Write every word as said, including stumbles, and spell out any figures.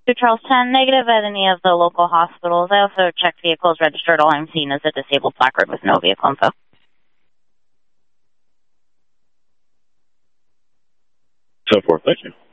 To Charlestown, negative at any of the local hospitals. I also checked vehicles registered. All I'm seeing is a disabled placard with no vehicle info. So forth, thank you.